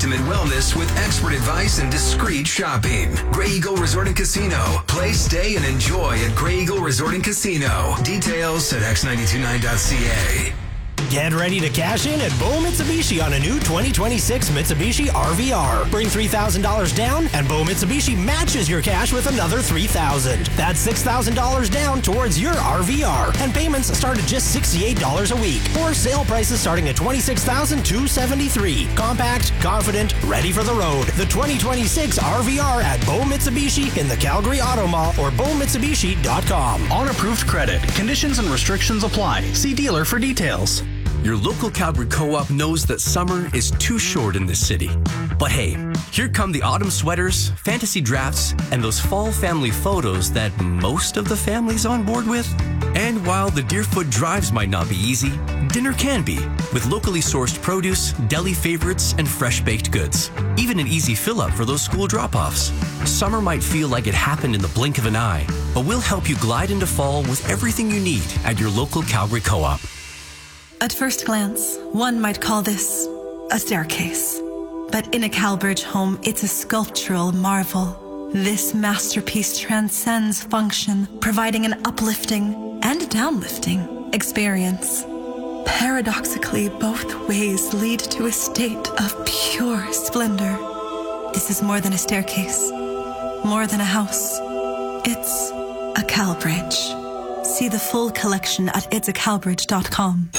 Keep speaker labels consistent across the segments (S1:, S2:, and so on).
S1: ultimate wellness with expert advice and discreet shopping. Grey Eagle Resort and Casino. Play, stay, and enjoy at Grey Eagle Resort and Casino. Details at x929.ca.
S2: Get ready to cash in at Bo Mitsubishi on a new 2026 Mitsubishi RVR. Bring $3,000 down, and Bo Mitsubishi matches your cash with another $3,000. That's $6,000 down towards your RVR, and payments start at just $68 a week, or sale prices starting at $26,273. Compact, confident, ready for the road. The 2026 RVR at Bo Mitsubishi in the Calgary Auto Mall or BoMitsubishi.com.
S3: On approved credit. Conditions and restrictions apply. See dealer for details.
S4: Your local Calgary Co-op knows that summer is too short in this city. But hey, here come the autumn sweaters, fantasy drafts, and those fall family photos that most of the family's on board with. And while the Deerfoot drives might not be easy, dinner can be, with locally sourced produce, deli favorites, and fresh baked goods. Even an easy fill-up for those school drop-offs. Summer might feel like it happened in the blink of an eye, but we'll help you glide into fall with everything you need at your local Calgary Co-op.
S5: At first glance, one might call this a staircase. But in a CalBridge home, it's a sculptural marvel. This masterpiece transcends function, providing an uplifting and downlifting experience. Paradoxically, both ways lead to a state of pure splendor. This is more than a staircase, more than a house. It's a CalBridge. See the full collection at itsacalbridge.com.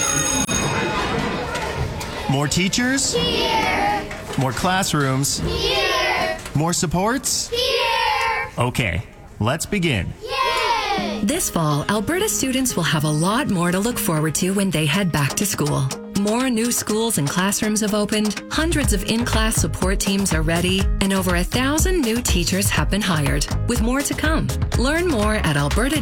S6: More teachers?
S7: Here!
S6: More classrooms?
S7: Here!
S6: More supports?
S7: Here!
S6: Okay, let's begin.
S7: Yay!
S8: This fall, Alberta students will have a lot more to look forward to when they head back to school. More new schools and classrooms have opened, hundreds of in-class support teams are ready, and over 1,000 new teachers have been hired, with more to come. Learn more at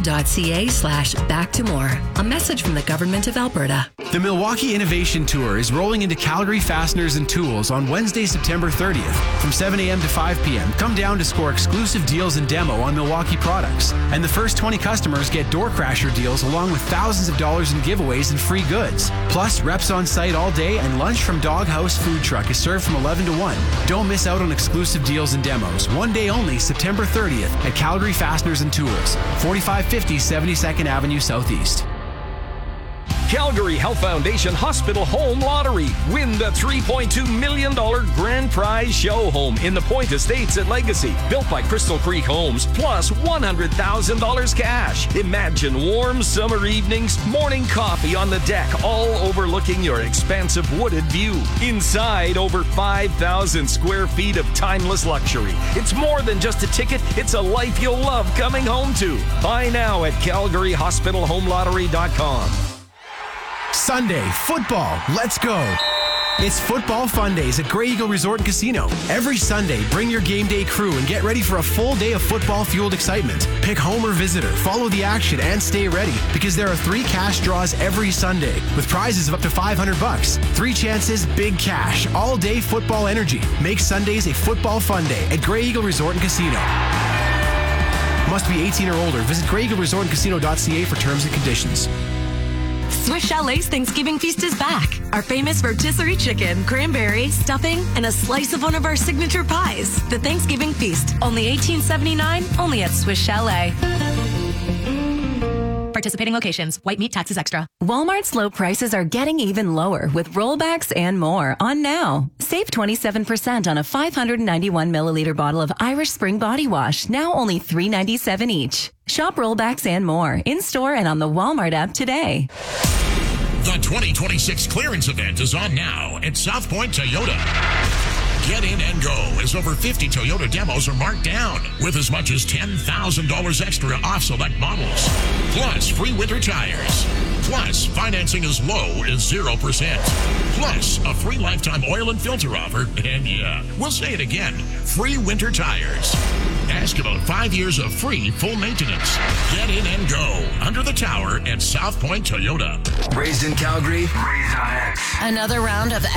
S8: alberta.ca/back-to-more. A message from the Government of Alberta.
S9: The Milwaukee Innovation Tour is rolling into Calgary Fasteners and Tools on Wednesday, September 30th from 7 a.m. to 5 p.m. Come down to score exclusive deals and demo on Milwaukee products. And the first 20 customers get door crasher deals along with thousands of dollars in giveaways and free goods. Plus, reps on site all day, and lunch from Doghouse Food Truck is served from 11 to 1. Don't miss out on exclusive deals and demos. One day only, September 30th at Calgary Fasteners and Tools, 4550 72nd Avenue Southeast.
S10: Calgary Health Foundation Hospital Home Lottery. Win the $3.2 million grand prize show home in the Point Estates at Legacy. Built by Crystal Creek Homes, plus $100,000 cash. Imagine warm summer evenings, morning coffee on the deck, all overlooking your expansive wooded view. Inside, over 5,000 square feet of timeless luxury. It's more than just a ticket, it's a life you'll love coming home to. Buy now at CalgaryHospitalHomeLottery.com.
S9: Sunday, football, let's go. It's Football Fun Days at Grey Eagle Resort and Casino. Every Sunday, bring your game day crew and get ready for a full day of football-fueled excitement. Pick home or visitor, follow the action, and stay ready because there are 3 cash draws every Sunday with prizes of up to $500. 3 chances, big cash, all-day football energy. Make Sundays a Football Fun Day at Grey Eagle Resort and Casino. Must be 18 or older. Visit GreyEagleResortandCasino.ca for terms and conditions.
S11: Swiss Chalet's Thanksgiving feast is back. Our famous rotisserie chicken, cranberry, stuffing, and a slice of one of our signature pies. The Thanksgiving feast, only $18.79, only at Swiss Chalet. Participating locations. White meat taxes extra.
S12: Walmart's low prices are getting even lower with rollbacks and more on now. Save 27% on a 591 milliliter bottle of Irish Spring Body Wash, now only $3.97 each. Shop rollbacks and more in-store and on the Walmart app today.
S13: The 2026 clearance event is on now at South Point Toyota. Get in and go as over 50 Toyota demos are marked down with as much as $10,000 extra off select models. Plus free winter tires. Plus financing as low as 0%. Plus a free lifetime oil and filter offer. And yeah, we'll say it again, free winter tires. Ask about 5 years of free full maintenance. Get in and go under the tower at South Point Toyota.
S1: Raised in Calgary, raised on X.
S14: Another round of